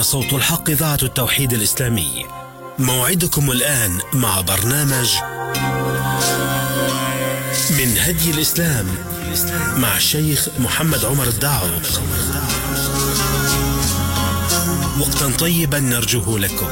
صوت الحق إذاعة التوحيد الإسلامي. موعدكم الآن مع برنامج من هدي الإسلام مع الشيخ محمد عمر الداعو. وقتا طيبا نرجوه لكم.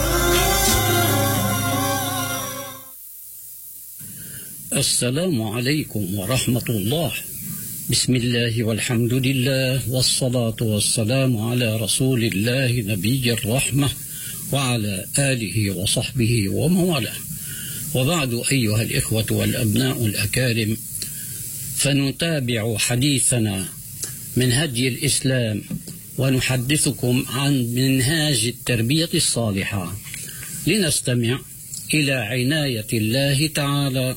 السلام عليكم ورحمة الله. بسم الله والحمد لله والصلاة والسلام على رسول الله نبي الرحمة وعلى آله وصحبه ومن والاه. وبعد أيها الإخوة والأبناء الأكارم، فنتابع حديثنا من هدي الإسلام ونحدثكم عن منهاج التربية الصالحة، لنستمع إلى عناية الله تعالى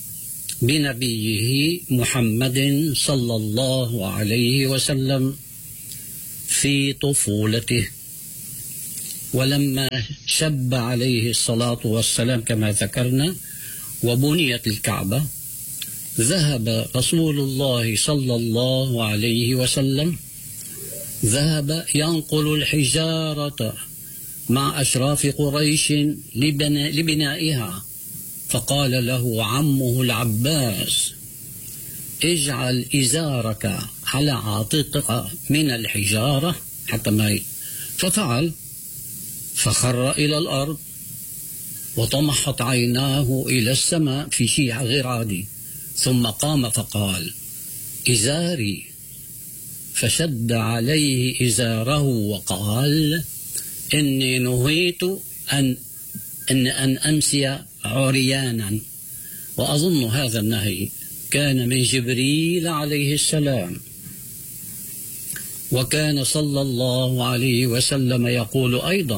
بنبيه محمد صلى الله عليه وسلم في طفولته. ولما شب عليه الصلاة والسلام كما ذكرنا وبنيت الكعبة، ذهب رسول الله صلى الله عليه وسلم ذهب ينقل الحجارة مع أشراف قريش لبنائها، فقال له عمه العباس: اجعل إزارك على عاتقك من الحجارة حتى ما ففعل، فخر إلى الأرض وطمحت عيناه إلى السماء في شيء غير عادي، ثم قام فقال: إزاري، فشد عليه إزاره وقال: إني نهيت أن أمسي عريانا. وأظن هذا النهي كان من جبريل عليه السلام. وكان صلى الله عليه وسلم يقول أيضا: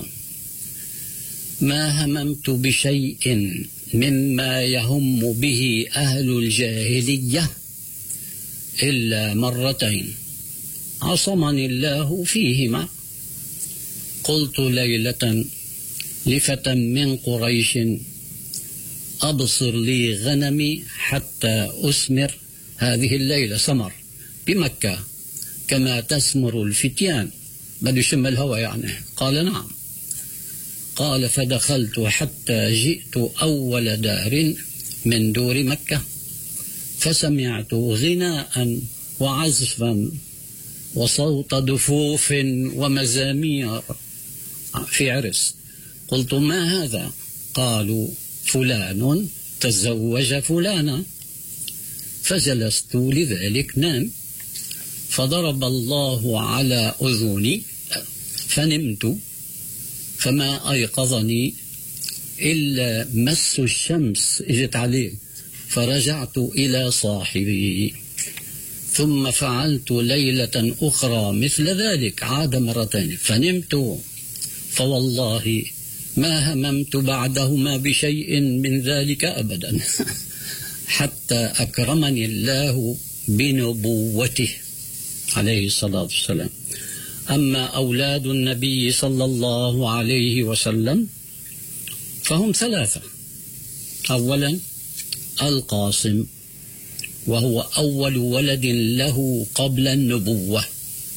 ما هممت بشيء مما يهم به أهل الجاهلية إلا مرتين عصمني الله فيهما. قلت ليلة لفتى من قريش: أبصر لي غنمي حتى أسمر هذه الليلة سمر بمكة كما تسمر الفتيان، بل يشم الهوى يعني. قال: نعم. قال: فدخلت حتى جئت أول دار من دور مكة، فسمعت غناء وعزفا وصوت دفوف ومزامير في عرس. قلت: ما هذا؟ قالوا: فلان تزوج فلانا. فجلست لذلك نام، فضرب الله على أذني فنمت، فما أيقظني إلا مس الشمس اجت عليه، فرجعت إلى صاحبي. ثم فعلت ليلة أخرى مثل ذلك، عاد مرتين، فنمت، فوالله ما هممت بعدهما بشيء من ذلك أبدا حتى أكرمني الله بنبوته عليه الصلاة والسلام. أما أولاد النبي صلى الله عليه وسلم فهم ثلاثة. أولا القاسم، وهو أول ولد له قبل النبوة،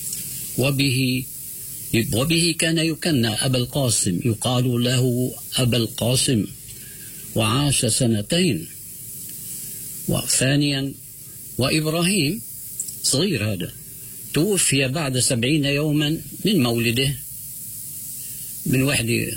وبه كان يكنى أبا القاسم، يقال له أبا القاسم، وعاش 2 سنين. وثانيا وإبراهيم صغير، هذا توفي بعد 70 يوما من مولده من وحده.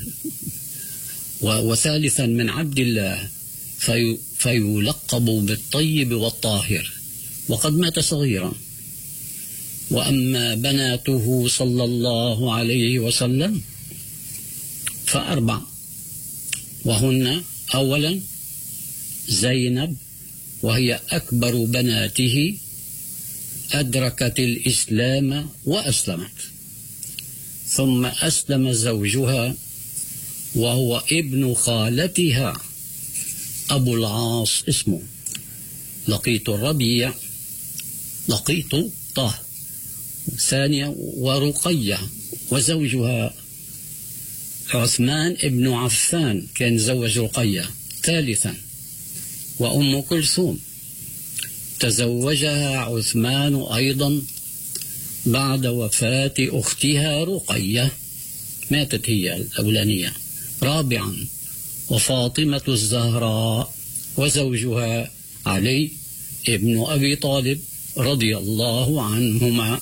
وثالثا من عبد الله، فيلقب بالطيب والطاهر، وقد مات صغيرا. وأما بناته صلى الله عليه وسلم ف4، وهن: أولا زينب، وهي أكبر بناته، أدركت الإسلام وأسلمت. ثم أسلم زوجها وهو ابن خالتها أبو العاص، اسمه لقيط الربيع، لقيط طه. ثانيا ورقية، وزوجها عثمان ابن عفان كان زوج رقية. ثالثا وأم كلثوم، تزوجها عثمان أيضا بعد وفاة أختها رقية. ماتت هي الأولانية. رابعا وفاطمة الزهراء وزوجها علي ابن أبي طالب رضي الله عنهما،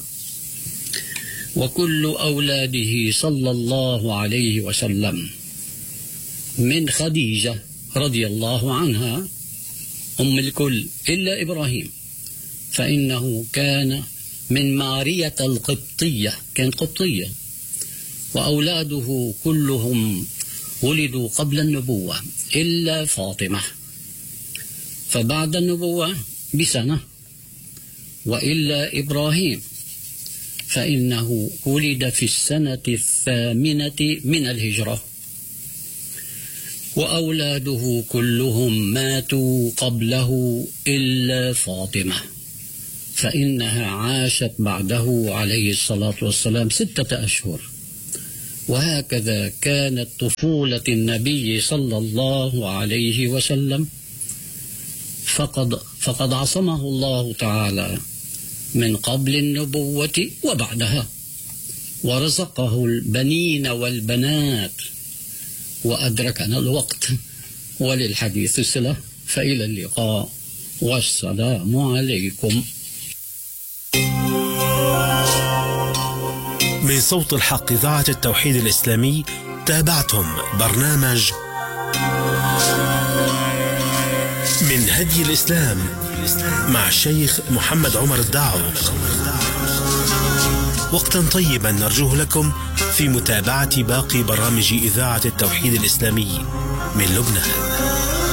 وكل أولاده صلى الله عليه وسلم من خديجة رضي الله عنها أم الكل إلا إبراهيم، فإنه كان من مارية القبطية، كان قبطية، وأولاده كلهم ولدوا قبل النبوة إلا فاطمة، فبعد النبوة بسنة، وإلا إبراهيم فإنه ولد في السنة 8 من الهجرة، وأولاده كلهم ماتوا قبله إلا فاطمة، فإنها عاشت بعده عليه الصلاة والسلام 6 أشهر. وهكذا كانت طفولة النبي صلى الله عليه وسلم، فقد عصمه الله تعالى من قبل النبوة وبعدها، ورزقه البنين والبنات، وأدركنا الوقت وللحديث صلة، فإلى اللقاء والسلام عليكم. من صوت الحق إذاعة التوحيد الإسلامي تابعتم برنامج من هدي الإسلام مع الشيخ محمد عمر الداعو. وقتا طيبا نرجوه لكم في متابعة باقي برامج إذاعة التوحيد الإسلامي من لبنان.